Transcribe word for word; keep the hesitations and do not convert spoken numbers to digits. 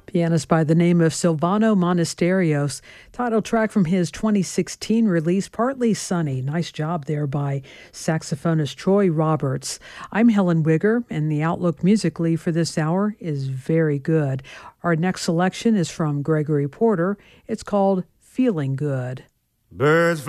Pianist by the name of Silvano Monasterios. Title track from his twenty sixteen release, Partly Sunny. Nice job there by saxophonist Troy Roberts. I'm Helen Wigger, and the outlook musically for this hour is very good. Our next selection is from Gregory Porter. It's called Feeling Good. Birds